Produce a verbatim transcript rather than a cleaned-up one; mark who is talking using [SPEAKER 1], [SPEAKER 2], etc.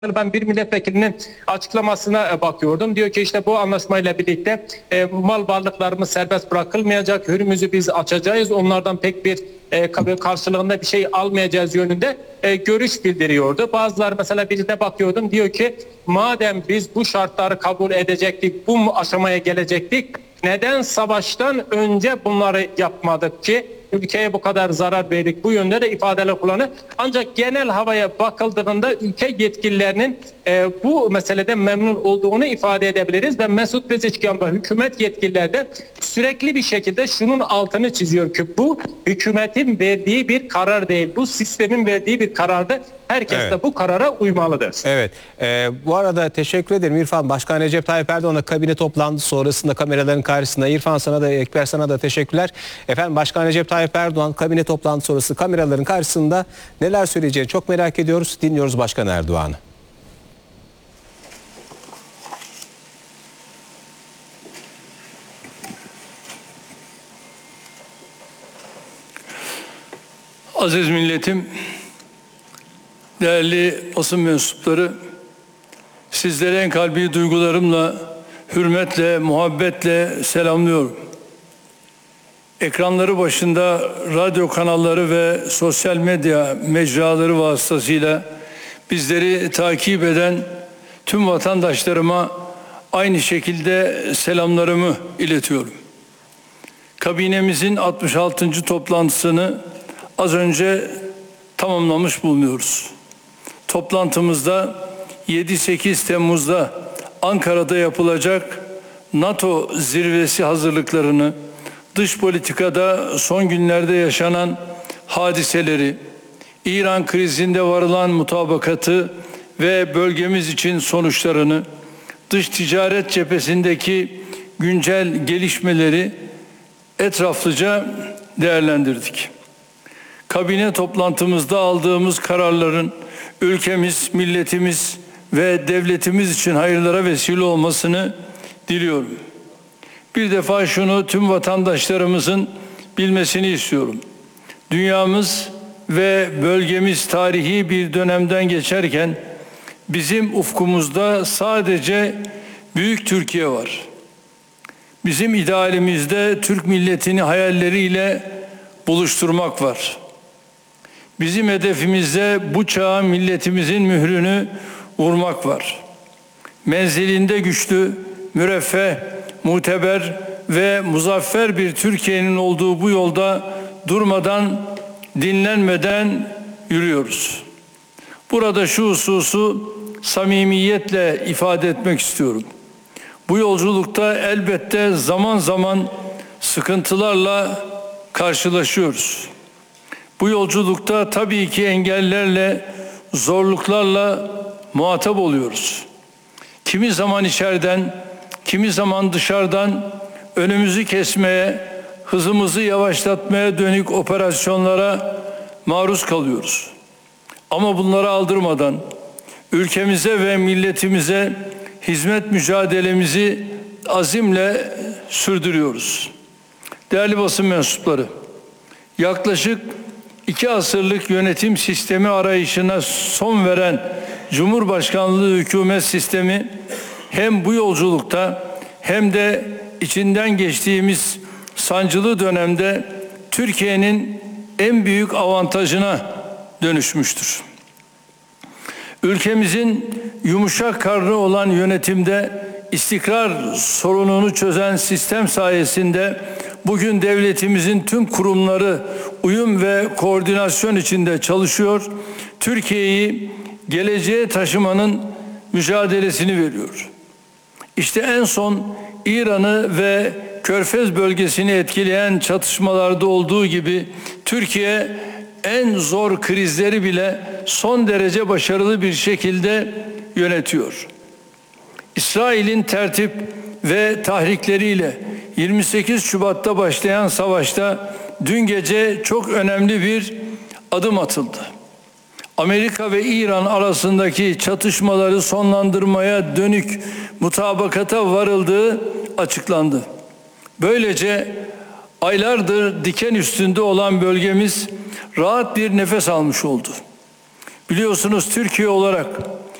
[SPEAKER 1] Ben bir milletvekilinin açıklamasına bakıyordum. Diyor ki işte bu anlaşmayla birlikte e, mal varlıklarımız serbest bırakılmayacak. Hürmüz'ü biz açacağız. Onlardan pek bir e, karşılığında bir şey almayacağız yönünde e, görüş bildiriyordu. Bazıları mesela birine bakıyordum. Diyor ki madem biz bu şartları kabul edecektik, bu aşamaya gelecektik, neden savaştan önce bunları yapmadık ki? Ülkeye bu kadar zarar verdik, bu yönde de ifadeler kullanır. Ancak genel havaya bakıldığında ülke yetkililerinin e, bu meselede memnun olduğunu ifade edebiliriz. Ve Mesut Pezeshkian ve hükümet yetkilileri de sürekli bir şekilde şunun altını çiziyor ki bu hükümetin verdiği bir karar değil, bu sistemin verdiği bir karardı. Herkes evet. de bu karara uymalıdır.
[SPEAKER 2] Evet. Ee, bu arada teşekkür ederim İrfan. Başkan Recep Tayyip Erdoğan'la kabine toplantısı sonrasında kameraların karşısında. İrfan sana da, Ekber sana da teşekkürler. Efendim Başkan Recep Tayyip Erdoğan kabine toplantısı sonrası kameraların karşısında neler söyleyeceğini çok merak ediyoruz. Dinliyoruz Başkan Erdoğan'ı.
[SPEAKER 3] Aziz milletim, değerli basın mensupları, sizleri en kalbi duygularımla, hürmetle, muhabbetle selamlıyorum. Ekranları başında radyo kanalları ve sosyal medya mecraları vasıtasıyla bizleri takip eden tüm vatandaşlarıma aynı şekilde selamlarımı iletiyorum. Kabinemizin altmış altıncı toplantısını az önce tamamlamış bulunuyoruz. Toplantımızda yedi sekiz Temmuz'da Ankara'da yapılacak NATO zirvesi hazırlıklarını, dış politikada son günlerde yaşanan hadiseleri, İran krizinde varılan mutabakatı ve bölgemiz için sonuçlarını, dış ticaret cephesindeki güncel gelişmeleri etraflıca değerlendirdik. Kabine toplantımızda aldığımız kararların ülkemiz, milletimiz ve devletimiz için hayırlara vesile olmasını diliyorum. Bir defa şunu tüm vatandaşlarımızın bilmesini istiyorum. Dünyamız ve bölgemiz tarihi bir dönemden geçerken bizim ufkumuzda sadece büyük Türkiye var. Bizim idealimizde Türk milletini hayalleriyle buluşturmak var. Bizim hedefimizde bu çağa milletimizin mührünü vurmak var. Menzilinde güçlü, müreffeh, muteber ve muzaffer bir Türkiye'nin olduğu bu yolda durmadan, dinlenmeden yürüyoruz. Burada şu hususu samimiyetle ifade etmek istiyorum. Bu yolculukta elbette zaman zaman sıkıntılarla karşılaşıyoruz. Bu yolculukta tabii ki engellerle, zorluklarla muhatap oluyoruz. Kimi zaman içeriden, kimi zaman dışarıdan önümüzü kesmeye, hızımızı yavaşlatmaya dönük operasyonlara maruz kalıyoruz. Ama bunları aldırmadan ülkemize ve milletimize hizmet mücadelemizi azimle sürdürüyoruz. Değerli basın mensupları, yaklaşık iki asırlık yönetim sistemi arayışına son veren Cumhurbaşkanlığı hükümet sistemi hem bu yolculukta hem de içinden geçtiğimiz sancılı dönemde Türkiye'nin en büyük avantajına dönüşmüştür. Ülkemizin yumuşak karnı olan yönetimde istikrar sorununu çözen sistem sayesinde bugün devletimizin tüm kurumları uyum ve koordinasyon içinde çalışıyor. Türkiye'yi geleceğe taşımanın mücadelesini veriyor. İşte en son İran'ı ve Körfez bölgesini etkileyen çatışmalarda olduğu gibi Türkiye en zor krizleri bile son derece başarılı bir şekilde yönetiyor. İsrail'in tertip ve tahrikleriyle yirmi sekiz Şubat'ta başlayan savaşta dün gece çok önemli bir adım atıldı. Amerika ve İran arasındaki çatışmaları sonlandırmaya dönük mutabakata varıldığı açıklandı. Böylece aylardır diken üstünde olan bölgemiz rahat bir nefes almış oldu. Biliyorsunuz Türkiye olarak